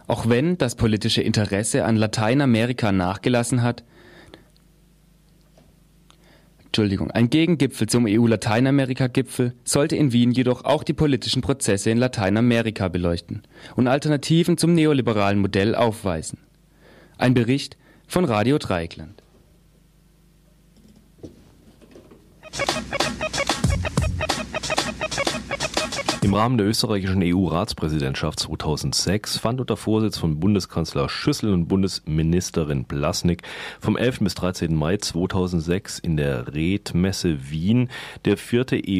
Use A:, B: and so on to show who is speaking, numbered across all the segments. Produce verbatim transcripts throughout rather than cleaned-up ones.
A: Auch wenn das politische Interesse an Lateinamerika nachgelassen hat, Entschuldigung, ein Gegengipfel zum E U-Lateinamerika-Gipfel sollte in Wien jedoch auch die politischen Prozesse in Lateinamerika beleuchten und Alternativen zum neoliberalen Modell aufweisen. Ein Bericht von Radio Dreieckland.
B: Im Rahmen der österreichischen E U-Ratspräsidentschaft zweitausendsechs fand unter Vorsitz von Bundeskanzler Schüssel und Bundesministerin Blasnik vom elften bis dreizehnten Mai zweitausendsechs in der Redmesse Wien der vierte E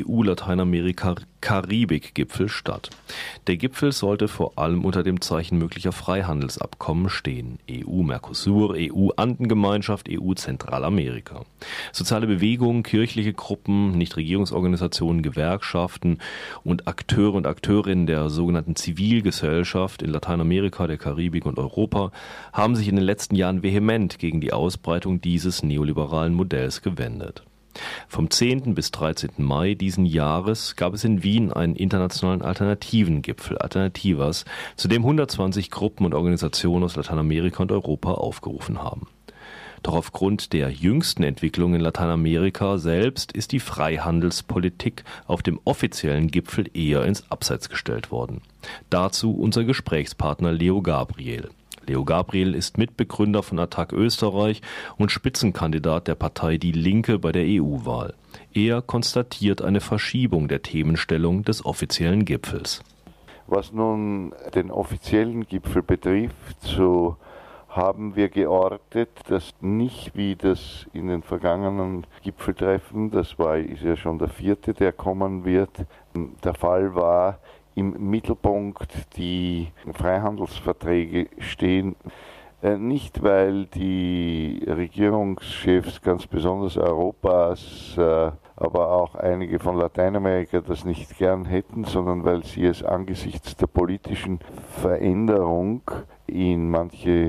B: U-Lateinamerika-Karibik-Gipfel statt. Der Gipfel sollte vor allem unter dem Zeichen möglicher Freihandelsabkommen stehen. E U-Mercosur, E U-Andengemeinschaft, E U-Zentralamerika. Soziale Bewegungen, kirchliche Gruppen, Nichtregierungsorganisationen, Gewerkschaften und Akteure und Akteurinnen der sogenannten Zivilgesellschaft in Lateinamerika, der Karibik und Europa haben sich in den letzten Jahren vehement gegen die Ausbreitung dieses neoliberalen Modells gewendet. Vom zehnten bis dreizehnten Mai diesen Jahres gab es in Wien einen internationalen Alternativengipfel, Alternativas, zu dem hundertzwanzig Gruppen und Organisationen aus Lateinamerika und Europa aufgerufen haben. Doch aufgrund der jüngsten Entwicklungen in Lateinamerika selbst ist die Freihandelspolitik auf dem offiziellen Gipfel eher ins Abseits gestellt worden. Dazu unser Gesprächspartner Leo Gabriel. Leo Gabriel ist Mitbegründer von Attac Österreich und Spitzenkandidat der Partei Die Linke bei der E U-Wahl. Er konstatiert eine Verschiebung der Themenstellung des offiziellen Gipfels.
C: Was nun den offiziellen Gipfel betrifft, so haben wir geortet, dass nicht wie das in den vergangenen Gipfeltreffen, das war ist ja schon der vierte, der kommen wird, der Fall war, im Mittelpunkt die Freihandelsverträge stehen. Nicht, weil die Regierungschefs ganz besonders Europas, aber auch einige von Lateinamerika das nicht gern hätten, sondern weil sie es angesichts der politischen Veränderung in manche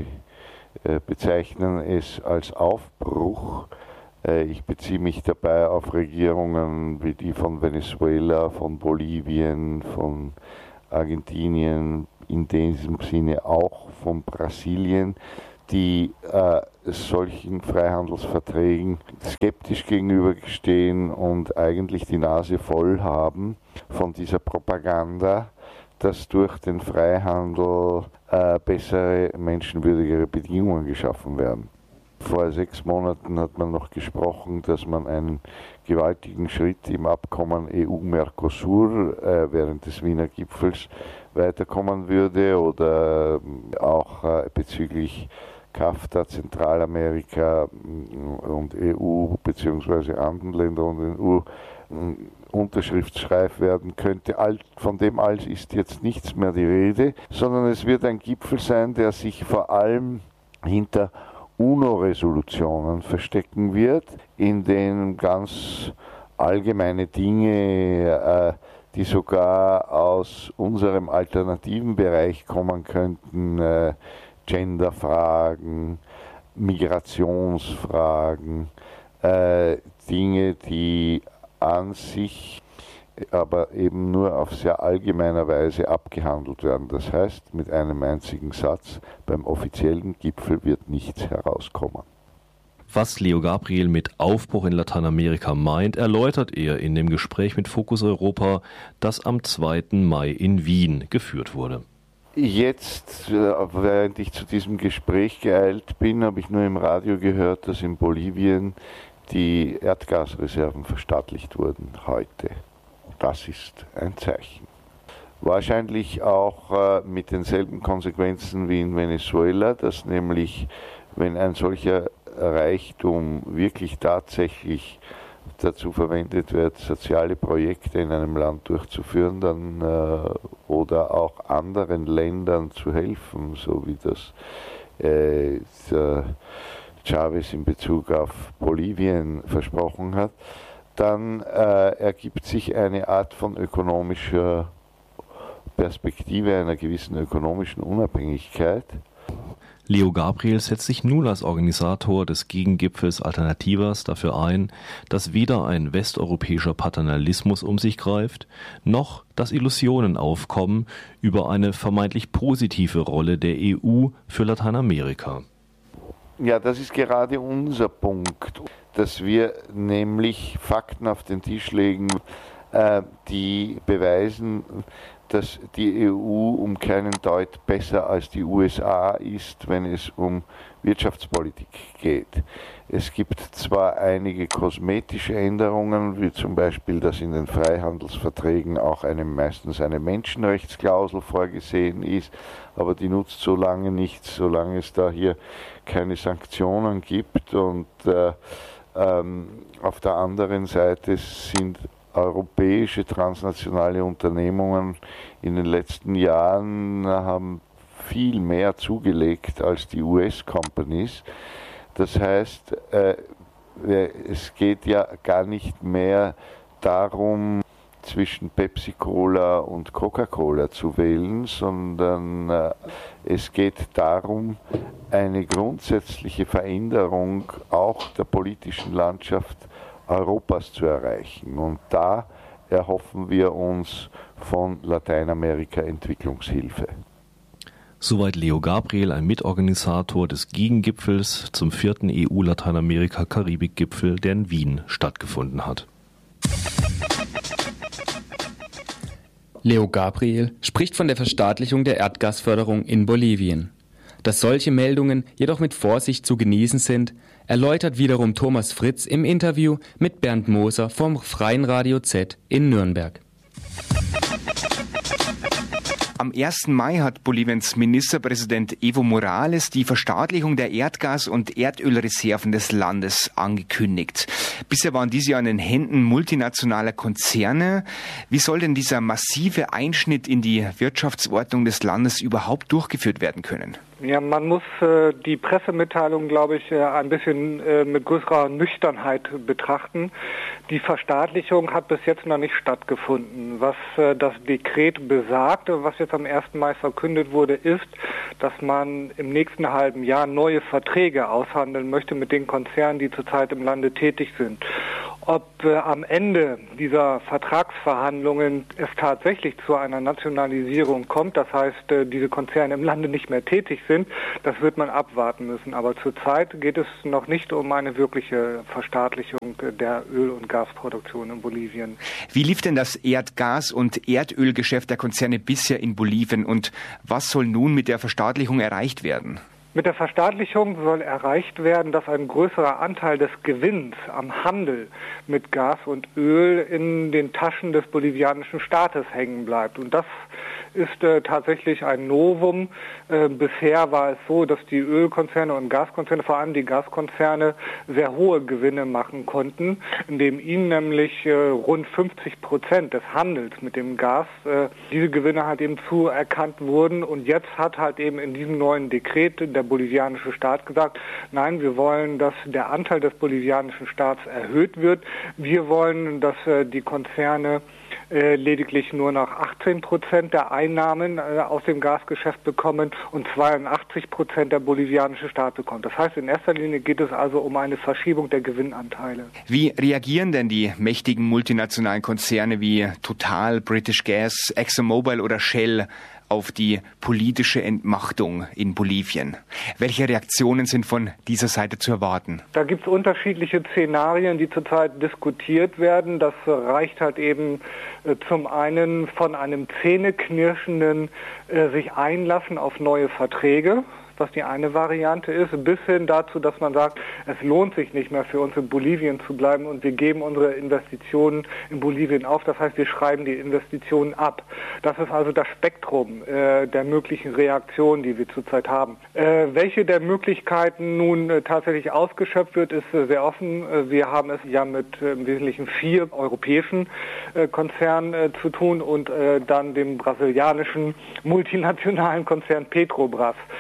C: bezeichnen es als Aufbruch. Ich beziehe mich dabei auf Regierungen wie die von Venezuela, von Bolivien, von Argentinien, in diesem Sinne auch von Brasilien, die äh, solchen Freihandelsverträgen skeptisch gegenüberstehen und eigentlich die Nase voll haben von dieser Propaganda, dass durch den Freihandel äh, bessere, menschenwürdigere Bedingungen geschaffen werden. Vor sechs Monaten hat man noch gesprochen, dass man einen gewaltigen Schritt im Abkommen E U-Mercosur äh, während des Wiener Gipfels weiterkommen würde oder äh, auch äh, bezüglich CAFTA, Zentralamerika und E U bzw. Andenländer und E U unterschriftsreif werden könnte. Von dem alles ist jetzt nichts mehr die Rede, sondern es wird ein Gipfel sein, der sich vor allem hinter UNO-Resolutionen verstecken wird, in denen ganz allgemeine Dinge, äh, die sogar aus unserem alternativen Bereich kommen könnten, äh, Genderfragen, Migrationsfragen, äh, Dinge, die an sich aber eben nur auf sehr allgemeiner Weise abgehandelt werden. Das heißt, mit einem einzigen Satz, beim offiziellen Gipfel wird nichts herauskommen.
B: Was Leo Gabriel mit Aufbruch in Lateinamerika meint, erläutert er in dem Gespräch mit Fokus Europa, das am zweiten Mai in Wien geführt wurde.
C: Jetzt, während ich zu diesem Gespräch geeilt bin, habe ich nur im Radio gehört, dass in Bolivien die Erdgasreserven verstaatlicht wurden heute. Das ist ein Zeichen. Wahrscheinlich auch äh, mit denselben Konsequenzen wie in Venezuela, dass nämlich, wenn ein solcher Reichtum wirklich tatsächlich dazu verwendet wird, soziale Projekte in einem Land durchzuführen, dann äh, oder auch anderen Ländern zu helfen, so wie das äh, Chavez in Bezug auf Bolivien versprochen hat, dann äh, ergibt sich eine Art von ökonomischer Perspektive, einer gewissen ökonomischen Unabhängigkeit.
B: Leo Gabriel setzt sich nun als Organisator des Gegengipfels Alternativas dafür ein, dass weder ein westeuropäischer Paternalismus um sich greift, noch dass Illusionen aufkommen über eine vermeintlich positive Rolle der E U für Lateinamerika.
C: Ja, das ist gerade unser Punkt, dass wir nämlich Fakten auf den Tisch legen, äh, die beweisen, dass die E U um keinen Deut besser als die U S A ist, wenn es um Wirtschaftspolitik geht. Es gibt zwar einige kosmetische Änderungen, wie zum Beispiel, dass in den Freihandelsverträgen auch eine, meistens eine Menschenrechtsklausel vorgesehen ist, aber die nutzt so lange nichts, solange es da hier keine Sanktionen gibt. Und äh, ähm, auf der anderen Seite sind europäische transnationale Unternehmungen in den letzten Jahren haben viel mehr zugelegt als die U S-Companies. Das heißt, äh, es geht ja gar nicht mehr darum, zwischen Pepsi-Cola und Coca-Cola zu wählen, sondern äh, es geht darum, eine grundsätzliche Veränderung auch der politischen Landschaft Europas zu erreichen. Und da erhoffen wir uns von Lateinamerika Entwicklungshilfe.
B: Soweit Leo Gabriel, ein Mitorganisator des Gegengipfels zum vierten E U-Lateinamerika-Karibik-Gipfel, der in Wien stattgefunden hat.
A: Leo Gabriel spricht von der Verstaatlichung der Erdgasförderung in Bolivien. Dass solche Meldungen jedoch mit Vorsicht zu genießen sind, erläutert wiederum Thomas Fritz im Interview mit Bernd Moser vom Freien Radio Z in Nürnberg.
D: Am ersten Mai hat Boliviens Ministerpräsident Evo Morales die Verstaatlichung der Erdgas- und Erdölreserven des Landes angekündigt. Bisher waren diese ja in den Händen multinationaler Konzerne. Wie soll denn dieser massive Einschnitt in die Wirtschaftsordnung des Landes überhaupt durchgeführt werden können?
E: Ja, man muss äh, die Pressemitteilung, glaube ich, äh, ein bisschen äh, mit größerer Nüchternheit betrachten. Die Verstaatlichung hat bis jetzt noch nicht stattgefunden. Was äh, das Dekret besagt, was jetzt am ersten Mai verkündet wurde, ist, dass man im nächsten halben Jahr neue Verträge aushandeln möchte mit den Konzernen, die zurzeit im Lande tätig sind. Ob äh, am Ende dieser Vertragsverhandlungen es tatsächlich zu einer Nationalisierung kommt, das heißt, äh, diese Konzerne im Lande nicht mehr tätig sind, das wird man abwarten müssen. Aber zurzeit geht es noch nicht um eine wirkliche Verstaatlichung der Öl- und Gasproduktion in Bolivien.
D: Wie lief denn das Erdgas- und Erdölgeschäft der Konzerne bisher in Bolivien und was soll nun mit der Verstaatlichung erreicht werden?
E: Mit der Verstaatlichung soll erreicht werden, dass ein größerer Anteil des Gewinns am Handel mit Gas und Öl in den Taschen des bolivianischen Staates hängen bleibt. Und das ist äh, tatsächlich ein Novum. Äh, bisher war es so, dass die Ölkonzerne und Gaskonzerne, vor allem die Gaskonzerne, sehr hohe Gewinne machen konnten, indem ihnen nämlich äh, rund fünfzig Prozent des Handels mit dem Gas, äh, diese Gewinne halt eben zuerkannt wurden. Und jetzt hat halt eben in diesem neuen Dekret der bolivianische Staat gesagt, nein, wir wollen, dass der Anteil des bolivianischen Staats erhöht wird. Wir wollen, dass äh, die Konzerne äh, lediglich nur noch achtzehn Prozent der Einnahmen äh, aus dem Gasgeschäft bekommen und zweiundachtzig Prozent der bolivianische Staat bekommt. Das heißt, in erster Linie geht es also um eine Verschiebung der Gewinnanteile.
D: Wie reagieren denn die mächtigen multinationalen Konzerne wie Total, British Gas, ExxonMobil oder Shell auf die politische Entmachtung in Bolivien? Welche Reaktionen sind von dieser Seite zu erwarten?
E: Da gibt es unterschiedliche Szenarien, die zurzeit diskutiert werden. Das reicht halt eben äh, zum einen von einem zähneknirschenden äh, sich einlassen auf neue Verträge, was die eine Variante ist, bis hin dazu, dass man sagt, es lohnt sich nicht mehr für uns in Bolivien zu bleiben und wir geben unsere Investitionen in Bolivien auf. Das heißt, wir schreiben die Investitionen ab. Das ist also das Spektrum äh, der möglichen Reaktionen, die wir zurzeit haben. Äh, welche der Möglichkeiten nun äh, tatsächlich ausgeschöpft wird, ist äh, sehr offen. Äh, wir haben es ja mit äh, im Wesentlichen vier europäischen äh, Konzernen äh, zu tun und äh, dann dem brasilianischen multinationalen Konzern Petrobras. Wie die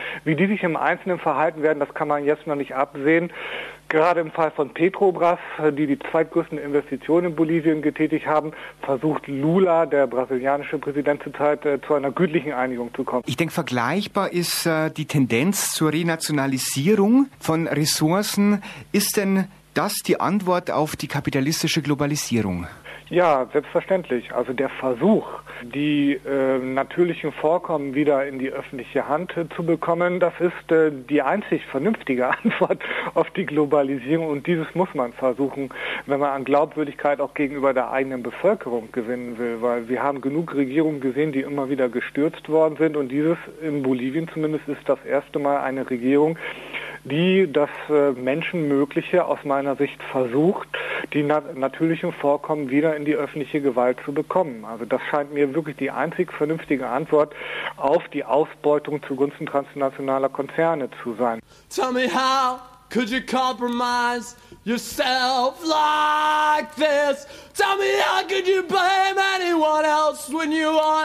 E: Wie die sich im Einzelnen verhalten werden, das kann man jetzt noch nicht absehen. Gerade im Fall von Petrobras, die die zweitgrößten Investitionen in Bolivien getätigt haben, versucht Lula, der brasilianische Präsident zurzeit, äh, zu einer gütlichen Einigung zu kommen.
D: Ich denke, vergleichbar ist äh, die Tendenz zur Renationalisierung von Ressourcen. Ist denn das die Antwort auf die kapitalistische Globalisierung?
E: Ja, selbstverständlich. Also der Versuch, die äh, natürlichen Vorkommen wieder in die öffentliche Hand äh, zu bekommen, das ist äh, die einzig vernünftige Antwort auf die Globalisierung. Und dieses muss man versuchen, wenn man an Glaubwürdigkeit auch gegenüber der eigenen Bevölkerung gewinnen will. Weil wir haben genug Regierungen gesehen, die immer wieder gestürzt worden sind. Und dieses, in Bolivien zumindest, ist das erste Mal eine Regierung, die das äh, Menschenmögliche aus meiner Sicht versucht, die nat- natürlichen Vorkommen wieder in die öffentliche Gewalt zu bekommen. Also das scheint mir wirklich die einzig vernünftige Antwort auf die Ausbeutung zugunsten transnationaler Konzerne zu sein.
F: Tell me how could you compromise yourself like this? Tell me how could you blame anyone else when you are